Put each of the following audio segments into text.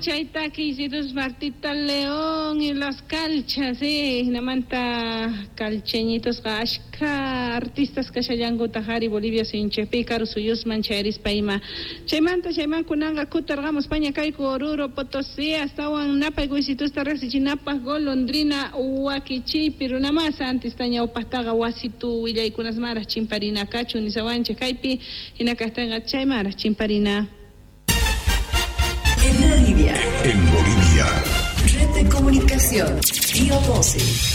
Chaitaki, Cirus Martita León y las calchas, Namanta calcheñitos Gashka, artistas Kashayango Tajari, Bolivia, Sinchepi, Carusuyus, Mancheris, Paima, Chaimanta, Chaiman, Kunanga, Kutargamos, España, Caico, Oruro, Potosí, hasta Napa, Guisitus, Tarras, Chinapa, Golondrina, Uakichi, Pirunamasa, Antistaña, Opastaga, Wasitu, Villa y Kunas Maras, Chimparina, Cachu, Nizabanche, Caipi, y Nakastanga, Chaimaras, Chimparina. En Bolivia. En Bolivia. Red de comunicación. Tío Voce.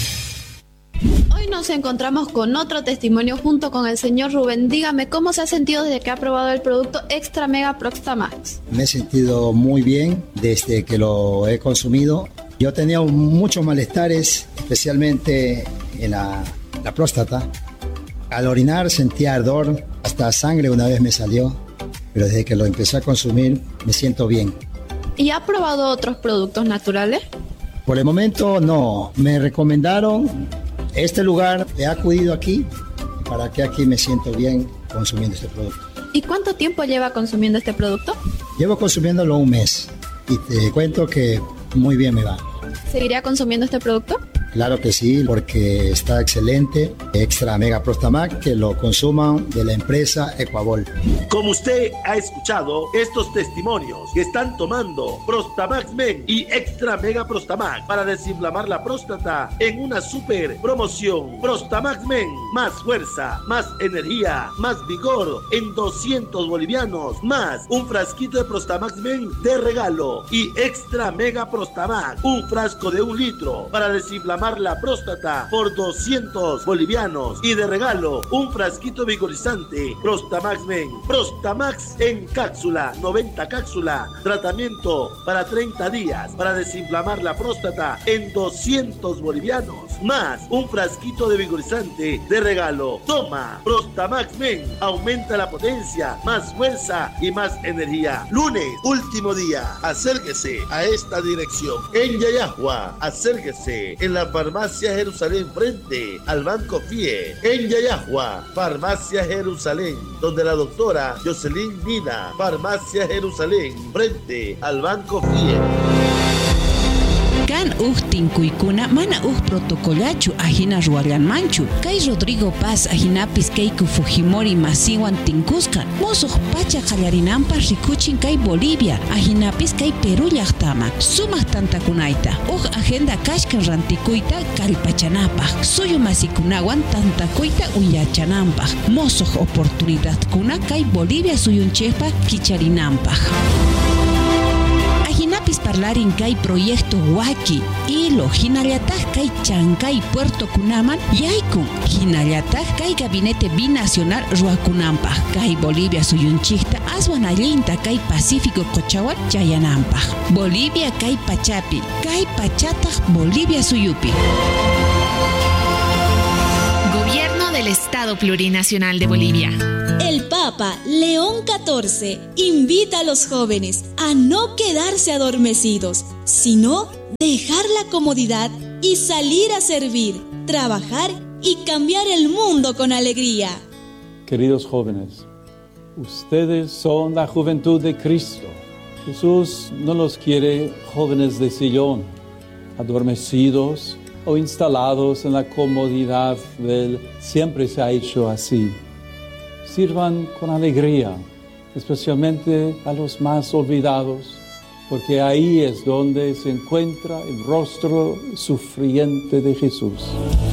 Hoy nos encontramos con otro testimonio junto con el señor Rubén. Dígame, ¿cómo se ha sentido desde que ha probado el producto Extra Mega Prostamax? Me he sentido muy bien desde que lo he consumido. Yo tenía muchos malestares, especialmente en la próstata. Al orinar sentía ardor, hasta sangre una vez me salió, pero desde que lo empecé a consumir me siento bien. ¿Y ha probado otros productos naturales? Por el momento no, me recomendaron este lugar, he acudido aquí, para que aquí me siento bien consumiendo este producto. ¿Y cuánto tiempo lleva consumiendo este producto? Llevo consumiéndolo un mes y te cuento que muy bien me va. ¿Seguiría consumiendo este producto? Claro que sí, porque está excelente. Extra Mega Prostamax, que lo consuman de la empresa Ecuabol. Como usted ha escuchado, estos testimonios que están tomando Prostamax Men y Extra Mega Prostamax para desinflamar la próstata en una super promoción. Prostamax Men, más fuerza, más energía, más vigor en 200 bolivianos, más un frasquito de Prostamax Men de regalo y Extra Mega Prostamax, un frasco de 1 litro para desinflamar la próstata por 200 bolivianos y de regalo un frasquito vigorizante Prostamax Men. Prostamax en cápsula, 90 cápsulas, tratamiento para 30 días para desinflamar la próstata en 200 bolivianos, más un frasquito de vigorizante de regalo. Toma Prostamax Men, aumenta la potencia, más fuerza y más energía. Lunes, último día, acérquese a esta dirección en Yayahua, acérquese en la Farmacia Jerusalén frente al Banco FIE. En Yayahua, Farmacia Jerusalén, donde la doctora Jocelyn Mina. Farmacia Jerusalén frente al Banco FIE. Kan tinkuykuna mana protocolachu ajina ruallanmanchu. Kay Rodrigo Paz ajinapis Keiko Fujimori masiwan tinkuskan. Mosuq pacha qallarinanpaq rikuchin kay Bolivia, ajinapis kay Perú llaqtaman. Sumaq tantakunayta, agenda kashkan rantikuyta kallpachanapaq. Suyu masikunawan tantakuyta uyachananpaq. Mosuq oportunidadkuna kay Bolivia suyunchejpa kicharinanpaq. Hinapis parlarin kay proyecto Waki hilo hinallataj kay Chancay Puerto Kunaman yaykun hinallataj kay gabinete binacional ruakunanpaq kay Bolivia suyunchikta aswan allinta kay Pacífico Cochawan chayananpaq. Bolivia kay pachapi kay pachataj Bolivia suyupi. Gobierno del Estado Plurinacional de Bolivia. El Papa León XIV invita a los jóvenes a no quedarse adormecidos, sino dejar la comodidad y salir a servir, trabajar y cambiar el mundo con alegría. Queridos jóvenes, ustedes son la juventud de Cristo. Jesús no los quiere jóvenes de sillón, adormecidos o instalados en la comodidad del siempre se ha hecho así. Sirvan con alegría, especialmente a los más olvidados, porque ahí es donde se encuentra el rostro sufriente de Jesús.